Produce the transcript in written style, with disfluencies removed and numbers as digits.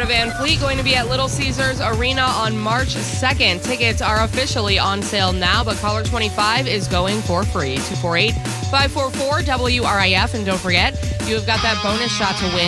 Greta Van Fleet going to be at Little Caesars Arena on March 2nd. Tickets are officially on sale now, but caller 25 is going for free. 248-544-WRIF. And don't forget, you have got that bonus shot to win